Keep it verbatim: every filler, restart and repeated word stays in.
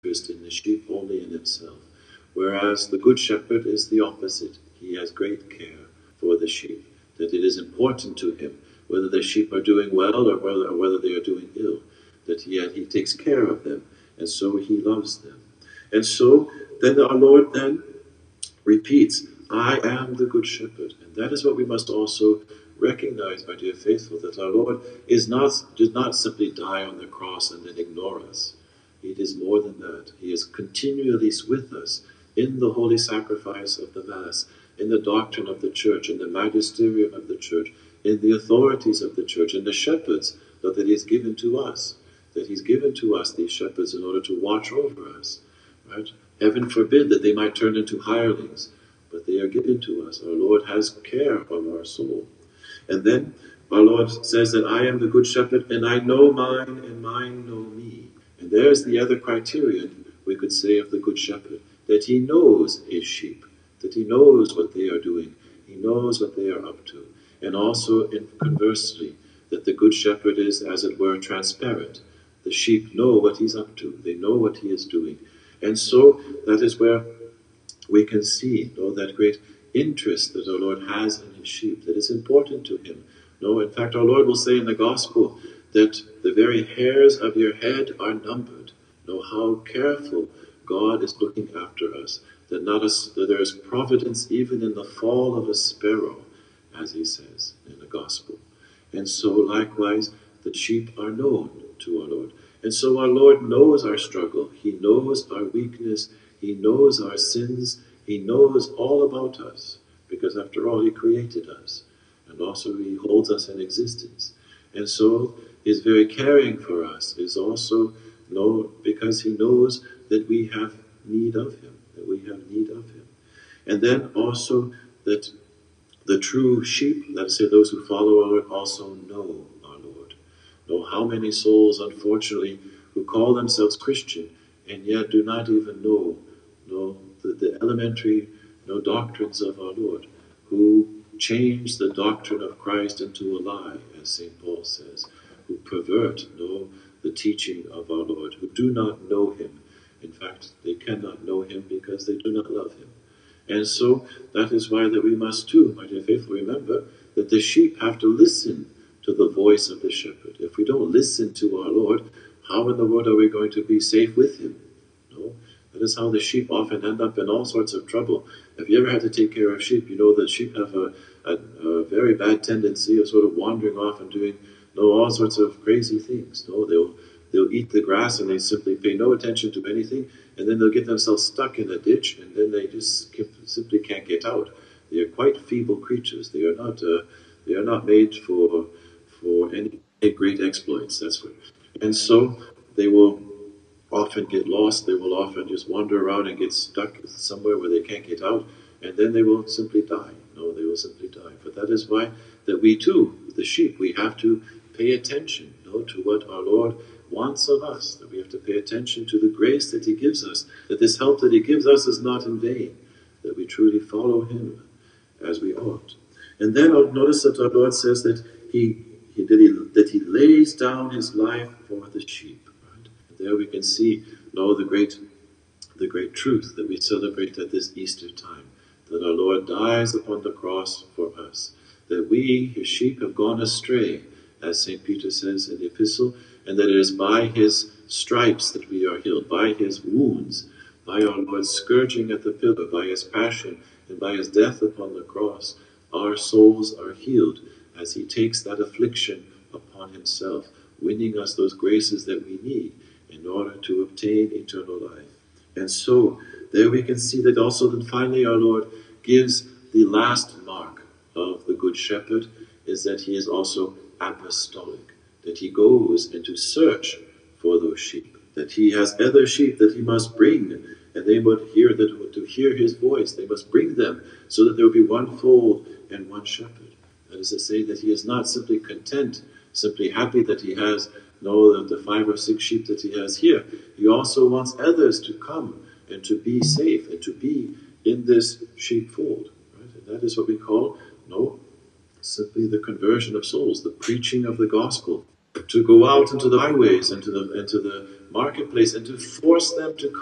interest in the sheep only in himself. Whereas the Good Shepherd is the opposite. He has great care for the sheep, that it is important to him whether the sheep are doing well or whether, or whether they are doing ill, that he, he takes care of them, and so he loves them. And so then our Lord then repeats, I am the Good Shepherd. And that is what we must also recognize, my dear faithful, that our Lord is not, did not simply die on the cross and then ignore us. It is more than that. He is continually with us in the holy sacrifice of the Mass, in the doctrine of the Church, in the magisterium of the Church, in the authorities of the Church, in the shepherds that He has given to us, that He's given to us these shepherds in order to watch over us. Right? Heaven forbid that they might turn into hirelings, but they are given to us. Our Lord has care of our soul. And then our Lord says that I am the Good Shepherd, and I know mine, and mine know me. And there's the other criterion, we could say, of the Good Shepherd, that he knows his sheep, that he knows what they are doing, he knows what they are up to. And also, in conversely, that the Good Shepherd is, as it were, transparent. The sheep know what he's up to, they know what he is doing. And so, that is where we can see, you know, that great interest that our Lord has in his sheep, that is important to him. No, in fact, our Lord will say in the Gospel that the very hairs of your head are numbered. Know how careful God is looking after us, that not a, that there is providence even in the fall of a sparrow, as he says in the Gospel. And so likewise, the sheep are known to our Lord. And so our Lord knows our struggle. He knows our weakness. He knows our sins. He knows all about us, because after all, he created us. And also he holds us in existence. And so his very caring for us is also known because he knows that we have need of him, that we have need of him. And then also that the true sheep, let us say those who follow our Lord, also know our Lord. Know how many souls, unfortunately, who call themselves Christian and yet do not even know, know the, the elementary know, doctrines of our Lord, who change the doctrine of Christ into a lie, as Saint Paul says, who pervert know, the teaching of our Lord, who do not know him. In fact, they cannot know him because they do not love him. And so that is why that we must too, my dear faithful, remember that the sheep have to listen to the voice of the shepherd. If we don't listen to our Lord, how in the world are we going to be safe with him? No, that is how the sheep often end up in all sorts of trouble. If you ever had to take care of sheep, you know that sheep have a, a, a very bad tendency of sort of wandering off and doing you know, all sorts of crazy things. No, they'll they'll eat the grass and they simply pay no attention to anything, and then they'll get themselves stuck in a ditch, and then they just simply can't get out. They are quite feeble creatures. They are not uh, they are not made for for any great exploits. That's what. And so they will often get lost. They will often just wander around and get stuck somewhere where they can't get out, and then they will simply die. No, they will simply die. But that is why that we too, the sheep, we have to pay attention, you know, to what our Lord wants of us, that we have to pay attention to the grace that he gives us, that this help that he gives us is not in vain, that we truly follow him as we ought. And then I'll notice that our Lord says that he, he, that, he that he lays down his life for the sheep. Right? And there we can see, you know, the great, the great truth that we celebrate at this Easter time, that our Lord dies upon the cross for us, that we, his sheep, have gone astray, as Saint Peter says in the epistle, and that it is by his stripes that we are healed, by his wounds, by our Lord's scourging at the pillar, by his passion, and by his death upon the cross, our souls are healed as he takes that affliction upon himself, winning us those graces that we need in order to obtain eternal life. And so, there we can see that also then finally our Lord gives the last mark of the Good Shepherd, is that he is also apostolic, that he goes into search for those sheep, that he has other sheep that he must bring, and they would hear that to hear his voice, they must bring them, so that there will be one fold and one shepherd. That is to say that he is not simply content, simply happy that he has no the five or six sheep that he has here. He also wants others to come and to be safe and to be in this sheepfold. Right? And that is what we call no. simply the conversion of souls, the preaching of the gospel, to go out into the highways, into the into the marketplace and to force them to